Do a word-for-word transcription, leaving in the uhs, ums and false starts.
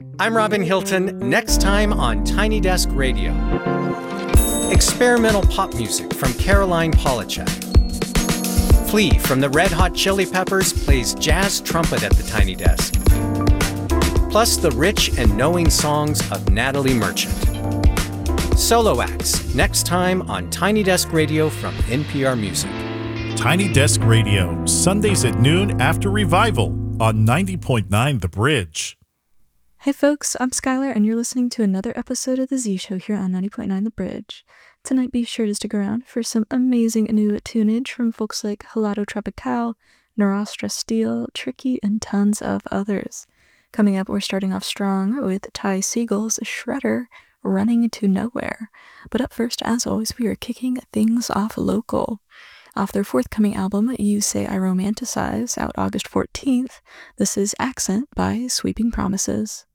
I'm Robin Hilton. Next time on Tiny Desk Radio. Experimental pop music from Caroline Polachek. Flea from the Red Hot Chili Peppers plays jazz trumpet at the Tiny Desk. Plus the rich and knowing songs of Natalie Merchant. Solo acts next time on Tiny Desk Radio from N P R Music. Tiny Desk Radio, Sundays at noon after Revival on ninety point nine The Bridge. Hey folks, I'm Skylar, and you're listening to another episode of The Z Show here on ninety point nine The Bridge. Tonight, be sure to stick around for some amazing new tunage from folks like Helado Tropical, Narastra Steel, Tricky, and tons of others. Coming up, we're starting off strong with Ty Siegel's Shredder, Running to Nowhere. But up first, as always, we are kicking things off local. Off their forthcoming album, You Say I Romanticize, out August fourteenth, this is Accent by Sweeping Promises.